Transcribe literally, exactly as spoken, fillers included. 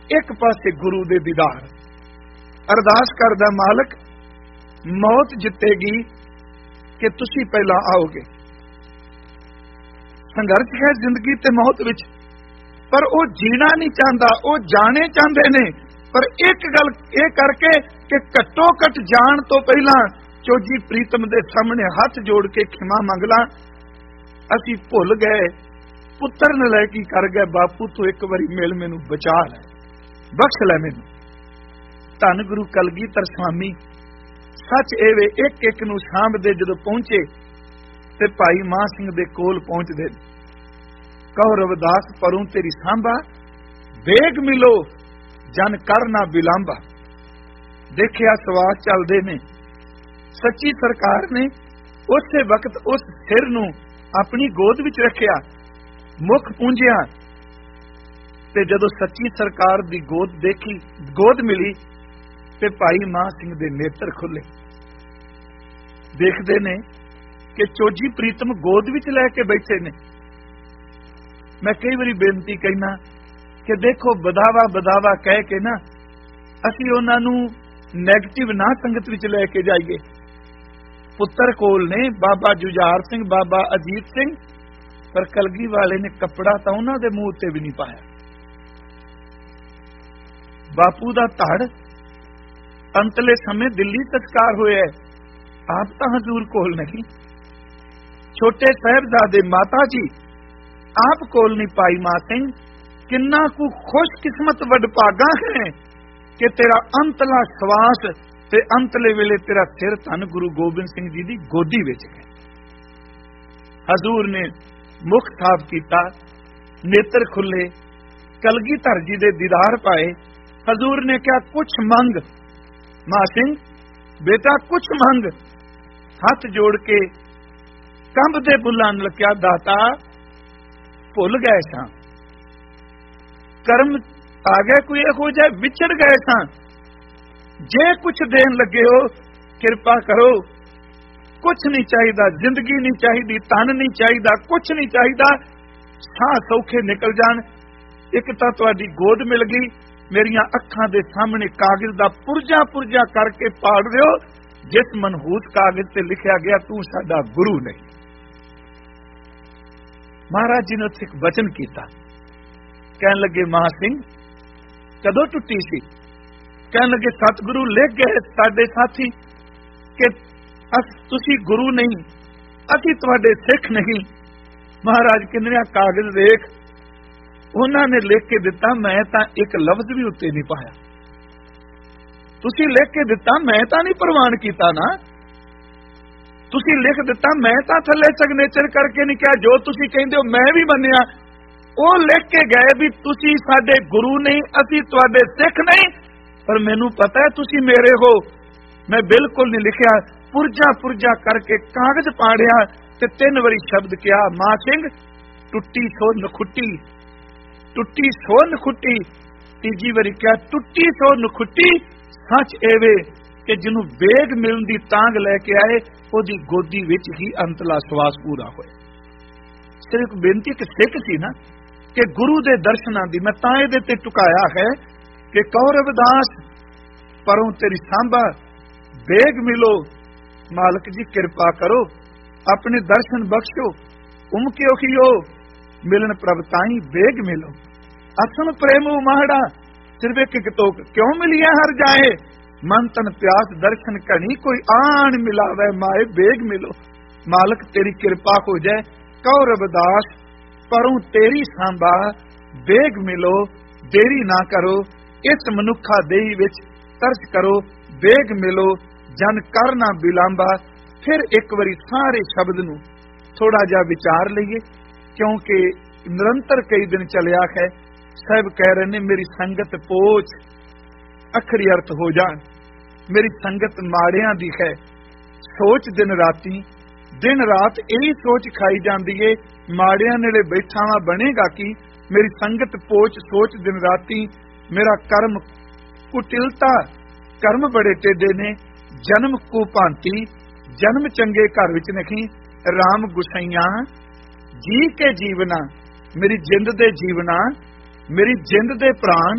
ਇੱਕ ਪਾਸੇ ਗੁਰੂ ਦੇ ਦੀਦਾਰ। ਅਰਦਾਸ ਕਰਦਾ, ਮਾਲਕ ਮੌਤ ਜਿੱਤੇਗੀ ਕਿ ਤੁਸੀਂ ਪਹਿਲਾਂ ਆਓਗੇ। ਸੰਘਰਸ਼ ਹੈ ਜ਼ਿੰਦਗੀ ਤੇ ਮੌਤ ਵਿੱਚ, ਪਰ ਉਹ ਜੀਣਾ ਨਹੀਂ ਚਾਹੁੰਦਾ, ਉਹ ਜਾਣੇ ਚਾਹੁੰਦੇ ਨੇ। ਪਰ ਇੱਕ ਗੱਲ ਇਹ ਕਰਕੇ ਕਿ ਘੱਟੋ ਘੱਟ ਜਾਣ ਤੋਂ ਪਹਿਲਾਂ ਚੋਜੀ ਪ੍ਰੀਤਮ ਦੇ ਸਾਹਮਣੇ ਹੱਥ ਜੋੜ ਕੇ ਖਿਮਾ ਮੰਗ ਲਾਂ। ਅਸੀਂ ਭੁੱਲ ਗਏ, ਪੁੱਤਰ ਨਲਾਇਕੀ ਕਰ ਗਏ। ਬਾਪੂ ਤੂੰ ਇੱਕ ਵਾਰੀ ਮਿਲ, ਮੈਨੂੰ ਬਚਾ ਲੈ, ਬਖਸ਼ ਲੈ ਮੈਨੂੰ। ਧੰਨ ਗੁਰੂ ਕਲਗੀਧਰ ਸਵਾਮੀ ਸੱਚ ਇਹ ਵੇ, ਇੱਕ ਇੱਕ ਨੂੰ ਸਾਂਭਦੇ ਜਦੋਂ ਪਹੁੰਚੇ ਤੇ ਭਾਈ ਮਾਨ ਸਿੰਘ ਦੇ ਕੋਲ ਪਹੁੰਚਦੇ। ਕਹੋ ਰਵਿਦਾਸ ਪਰੋਂ ਤੇਰੀ ਸਾਂਭਾ, ਵੇਗ ਮਿਲੋ ਜਨ ਕਰ ਨਾ ਬਿਲਾਂਬਾ। ਦੇਖਿਆ ਸਵਾਸ ਚੱਲਦੇ ਨੇ। ਸੱਚੀ ਸਰਕਾਰ ਨੇ ਉਸੇ ਵਕਤ ਉਸ ਸਿਰ ਨੂੰ ਆਪਣੀ ਗੋਦ ਵਿੱਚ ਰੱਖਿਆ, ਮੁੱਖ ਪੂੰਝਿਆ, ਤੇ ਜਦੋਂ ਸੱਚੀ ਸਰਕਾਰ ਦੀ ਗੋਦ ਦੇਖੀ, ਗੋਦ ਮਿਲੀ, ਤੇ ਭਾਈ ਮਾਨ ਸਿੰਘ ਦੇ ਨੇਤਰ ਖੁੱਲੇ। ਦੇਖਦੇ ਨੇ ਕਿ ਚੋਜੀ ਪ੍ਰੀਤਮ ਗੋਦ ਵਿੱਚ ਲੈ ਕੇ ਬੈਠੇ ਨੇ। ਮੈਂ ਕਈ ਵਾਰੀ ਬੇਨਤੀ ਕਹਿਣਾ ਕਿ ਦੇਖੋ, ਬਦਾਵਾ ਬਦਾਵਾ ਕਹਿ ਕੇ ਨਾ ਅਸੀਂ ਉਹਨਾਂ ਨੂੰ ਨੈਗੇਟਿਵ ਨਾ ਸੰਗਤ ਵਿੱਚ ਲੈ ਕੇ ਜਾਈਏ। ਪੁੱਤਰ ਕੋਲ ਨੇ ਬਾਬਾ ਜੁਝਾਰ ਸਿੰਘ, ਬਾਬਾ ਅਜੀਤ ਸਿੰਘ, ਪਰ ਕਲਗੀ ਵਾਲੇ ਨੇ ਕੱਪੜਾ ਤਾਂ ਉਹਨਾਂ ਦੇ ਮੂੰਹ ਤੇ ਵੀ ਨਹੀਂ ਪਾਇਆ। ਬਾਪੂ ਦਾ ਧੜ ਅੰਤਲੇ ਸਮੇਂ ਦਿੱਲੀ ਸੰਸਕਾਰ ਹੋਇਆ, ਆਪ ਤਾਂ ਹਜ਼ੂਰ ਕੋਲ ਨਹੀਂ। ਛੋਟੇ ਸਾਹਿਬਜ਼ਾਦੇ ਮਾਤਾ ਜੀ ਆਪ ਕੋਲ ਨਹੀਂ। ਭਾਈ ਮਾਨ ਸਿੰਘ ਕਿੰਨਾ ਕੁ ਖੁਸ਼ਕਿਸਮਤ ਵਡਭਾਗਾ ਹੈ ਕਿ ਤੇਰਾ ਅੰਤਲਾ ਸਵਾਸ ਤੇ ਅੰਤਲੇ ਵੇਲੇ ਤੇਰਾ ਸਿਰ ਧੰਨ ਗੁਰੂ ਗੋਬਿੰਦ ਸਿੰਘ ਜੀ ਦੀ ਗੋਦੀ ਵਿੱਚ ਹੈ। ਹਜ਼ੂਰ ਨੇ ਮੁਖ ਸਾਫ਼ ਕੀਤਾ, ਨੇਤਰ ਖੁੱਲੇ, ਕਲਗੀਧਰ ਜੀ ਦੇ ਦੀਦਾਰ ਪਾਏ। ਹਜ਼ੂਰ ਨੇ ਕਿਹਾ ਕੁਛ ਮੰਗ। ਮਾਨ ਸਿੰਘ ਬੇਟਾ ਕੁਛ ਮੰਗ। ਹੱਥ ਜੋੜ ਕੇ ਕੰਬਦੇ ਬੁੱਲਾਂ ਨਾਲ ਕਿਹਾ, ਦਾਤਾ ਭੁੱਲ ਗਏ ਸਾਂ, ਕਰਮ ਆ ਗਏ ਕੋਈ ਇਹੋ ਜਿਹਾ, ਵਿਛੜ ਗਏ ਸਾਂ। ਜੇ ਕੁਛ ਦੇਣ ਲੱਗੇ ਹੋ ਕਿਰਪਾ ਕਰੋ। ਕੁਛ ਨਹੀਂ ਚਾਹੀਦਾ, ਜ਼ਿੰਦਗੀ ਨਹੀਂ ਚਾਹੀਦੀ, ਧਨ ਨਹੀਂ ਚਾਹੀਦਾ, ਕੁਛ ਨਹੀਂ ਚਾਹੀਦਾ, ਸਾਹ ਸੌਖੇ ਨਿਕਲ ਜਾਣ। ਇੱਕ ਤਾਂ ਤੁਹਾਡੀ ਗੋਦ ਮਿਲ ਗਈ, ਮੇਰੀਆਂ ਅੱਖਾਂ ਦੇ ਸਾਹਮਣੇ ਕਾਗਜ਼ ਦਾ ਪੁਰਜਾ ਪੁਰਜਾ ਕਰਕੇ ਪਾੜ ਦਿਓ, ਜਿਸ ਮਨਹੂਸ ਕਾਗਜ਼ ਤੇ ਲਿਖਿਆ ਗਿਆ ਤੂੰ ਸਾਡਾ ਗੁਰੂ ਨਹੀਂ। ਮਹਾਰਾਜ ਜੀ ਨੇ ਉੱਥੇ ਇੱਕ ਵਚਨ ਕੀਤਾ। ਕਹਿਣ ਲੱਗੇ, ਮਾਨ ਸਿੰਘ ਕਦੋਂ ਟੁੱਟੀ ਸੀ? ਕਹਿਣ ਲੱਗੇ, ਸਤਿਗੁਰੂ ਲਿਖ ਗਏ ਸਾਡੇ ਸਾਥੀ ਕਿ ਤੁਸੀਂ ਗੁਰੂ ਨਹੀਂ, ਅਸੀਂ ਤੁਹਾਡੇ ਸਿੱਖ ਨਹੀਂ। ਮਹਾਰਾਜ ਕਿੰਨਿਆ ਕਾਗਜ਼ ਦੇਖ, ਉਹਨਾਂ ਨੇ ਲਿਖ ਕੇ ਦਿੱਤਾ, ਮੈਂ ਤਾਂ ਇੱਕ ਲਫ਼ਜ਼ ਵੀ ਉੱਤੇ ਨਹੀਂ ਪਾਇਆ। ਤੁਸੀਂ ਲਿਖ ਕੇ ਦਿੱਤਾ, ਮੈਂ ਤਾਂ ਨਹੀਂ ਪ੍ਰਵਾਨ ਕੀਤਾ ਨਾ। ਤੁਸੀਂ ਲਿਖ ਦਿੱਤਾ, ਮੈਂ ਤਾਂ ਥੱਲੇ ਸਿਗਨੇਚਰ ਕਰਕੇ ਨਹੀਂ ਕਿਹਾ, ਜੋ ਤੁਸੀਂ ਕਹਿੰਦੇ ਹੋ ਮੈਂ ਵੀ ਮੰਨਿਆ। ਉਹ ਲਿਖ ਕੇ ਗਏ ਵੀ ਤੁਸੀਂ ਸਾਡੇ ਗੁਰੂ ਨਹੀਂ, ਅਸੀਂ ਤੁਹਾਡੇ ਸਿੱਖ ਨਹੀਂ, ਪਰ ਮੈਨੂੰ ਪਤਾ ਹੈ ਤੁਸੀਂ ਮੇਰੇ ਹੋ। ਮੈਂ ਬਿਲਕੁਲ ਨਹੀਂ ਲਿਖਿਆ। ਪੁਰਜਾ ਪੁਰਜਾ ਕਰਕੇ ਕਾਗਜ਼ ਪਾੜਿਆ ਤੇ ਤਿੰਨ ਵਾਰੀ ਸ਼ਬਦ ਕਿਹਾ, ਮਾਨ ਸਿੰਘ ਟੁੱਟੀ ਸੋ ਨਖੁੱਟੀ, ਟੁੱਟੀ ਸੋ ਨਖੁੱਟੀ। ਤੀਜੀ ਵਾਰੀ ਕਿਹਾ, ਟੁੱਟੀ ਸੋ ਨਖੁੱਟੀ। ਸੱਚ ਐਵੇਂ ਕਿ ਜਿਹਨੂੰ ਵੇਗ ਮਿਲਣ ਦੀ ਤਾਂਗ ਲੈ ਕੇ ਆਏ, ਉਹਦੀ ਗੋਦੀ ਵਿੱਚ ਹੀ ਅੰਤਲਾ ਸਵਾਸ ਪੂਰਾ ਹੋਇਆ। ਸਿਰਫ ਬੇਨਤੀ ਕਿ ਸਿੱਖ ਸੀ ਨਾ, ਕਿ ਗੁਰੂ ਦੇ ਦਰਸ਼ਨਾਂ ਦੀ ਮੈਂ ਤਾਂ ਇਹਦੇ ਤੇ ਟੁਕਾਇਆ ਹੈ ਕਿ ਕਹੋ ਰਵਿਦਾਸ ਪਰੋਂ ਤੇਰੀ ਸਾਂਭਾ, ਵੇਗ ਮਿਲੋ। ਮਾਲਕ ਜੀ ਕਿਰਪਾ ਕਰੋ, ਆਪਣੇ ਦਰਸ਼ਨ ਬਖਸ਼ੋ। ਉਮਕਿਓ ਖਿਓ ਮਿਲਣ ਪ੍ਰਭ ਤਾਈ, ਵੇਗ ਮਿਲੋ। ਅਸਨ ਪ੍ਰੇਮ ਮਾਹੜਾ ਸਿਰਫ ਇੱਕ ਤੋਕ, ਕਿਉਂ ਮਿਲਿਆ ਹਰ ਜਾਏ। ਮਨ ਤਨ ਪਿਆਸ ਦਰਸ਼ਨ ਘਣੀ, ਕੋਈ ਆਣ ਮਿਲਾਵੇ ਮਾਏ, ਵੇਗ ਮਿਲੋ। ਮਾਲਕ ਤੇਰੀ ਕਿਰਪਾ ਹੋ ਜਾਏ। ਕਹੋ ਰਵਿਦਾਸ ਪਰੋਂ ਤੇਰੀ ਸਾਂਭਾ, ਵੇਗ ਮਿਲੋ, ਦੇਰੀ ਨਾ ਕਰੋ। ਇਸ ਮਨੁੱਖਾ ਦੇਹੀ ਵਿੱਚ ਤਰਸ ਕਰੋ, ਵੇਗ ਮਿਲੋ, ਜਨ ਕਰ ਨਾ ਬਿਲਾਂਬਾ। ਫਿਰ ਇੱਕ ਵਾਰੀ ਸਾਰੇ ਸ਼ਬਦ ਨੂੰ ਥੋੜਾ ਜਿਹਾ ਵਿਚਾਰ ਲਈਏ, ਕਿਉਂਕਿ ਨਿਰੰਤਰ ਕਈ ਦਿਨ ਚੱਲਿਆ ਹੈ। ਸਾਹਿਬ ਕਹਿ ਰਹੇ ਨੇ, ਮੇਰੀ ਸੰਗਤ ਪੋਚ, ਅਖਰੀ ਅਰਥ ਹੋ ਜਾਣ। ਮੇਰੀ ਸੰਗਤ ਮਾੜਿਆਂ ਦੀ ਹੈ, ਸੋਚ ਦਿਨ ਰਾਤੀ, ਦਿਨ ਰਾਤ ਇਹੀ ਸੋਚ ਖਾਈ ਜਾਂਦੀ ਏ, ਮਾੜਿਆਂ ਨੇੜੇ ਬੈਠਾ ਵਾਂ ਬਣੇਗਾ ਕੀ। ਮੇਰੀ ਸੰਗਤ ਪੋਚ, ਸੋਚ ਦਿਨ ਰਾਤੀ। ਮੇਰਾ ਕਰਮ ਕੁਟਿਲਤਾ, ਕਰਮ ਬੜੇ ਟੇਢੇ ਨੇ। ਜਨਮ ਕੋ ਭਾਂਤੀ, ਜਨਮ ਚੰਗੇ ਘਰ ਵਿੱਚ ਨਹੀਂ। ਰਾਮ ਗੁਸਾਈਆਂ ਜੀ ਕੇ ਜੀਵਨਾ, ਮੇਰੀ ਜਿੰਦ ਦੇ ਜੀਵਨਾ, ਮੇਰੀ ਜਿੰਦ ਦੇ ਪ੍ਰਾਣ